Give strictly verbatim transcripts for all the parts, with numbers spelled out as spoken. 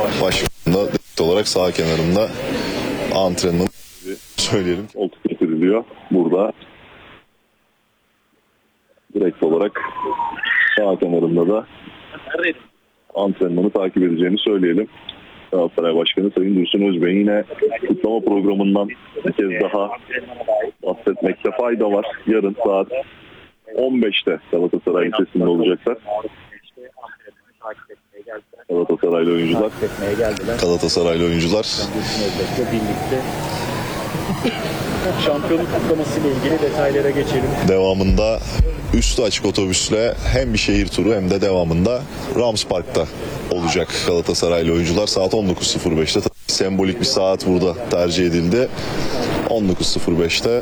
başında direkt olarak sağ kenarında antrenman söyleyelim. Oltuk getiriliyor burada. Direkt olarak sağ kenarında da antrenmanı takip edeceğini söyleyelim. Galatasaray Başkanı Sayın Dursun Özbey yine kutlama programından bir kez daha bahsetmekte fayda var. Yarın saat on beşte Galatasaray Lisesi'nde olacaklar. Galatasaraylı oyuncular. Galatasaraylı oyuncular. Birlikte şampiyonluk kutlaması ile ilgili detaylara geçelim. Devamında üstü açık otobüsle hem bir şehir turu hem de devamında Rams Park'ta olacak Galatasaraylı oyuncular. Saat on dokuz sıfır beşte sembolik bir saat burada tercih edildi. on dokuz sıfır beşte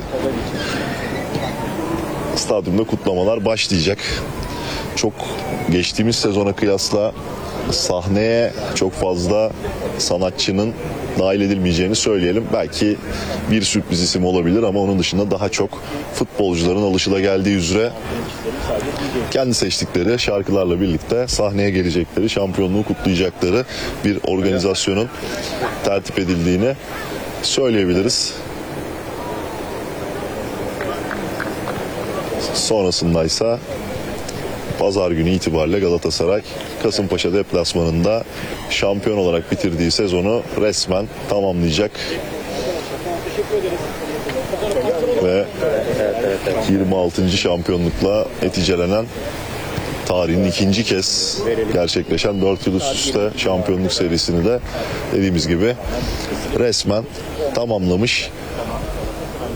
stadyumda kutlamalar başlayacak. Çok geçtiğimiz sezona kıyasla sahneye çok fazla sanatçının dahil edilmeyeceğini söyleyelim. Belki bir sürpriz isim olabilir ama onun dışında daha çok futbolcuların alışılageldiği üzere kendi seçtikleri şarkılarla birlikte sahneye gelecekleri, şampiyonluğu kutlayacakları bir organizasyonun tertip edildiğini söyleyebiliriz. Sonrasındaysa Pazar günü itibariyle Galatasaray Kasımpaşa deplasmanında şampiyon olarak bitirdiği sezonu resmen tamamlayacak. Ve yirmi altıncı şampiyonlukla neticelenen tarihin ikinci kez gerçekleşen dört yıl üst üste şampiyonluk serisini de dediğimiz gibi resmen tamamlamış